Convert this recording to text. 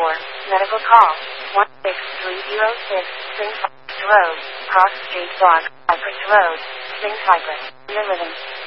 Medical call. 16306, Spring Road, Cross Street Block, Cypress Road, Spring Cypress. You're living.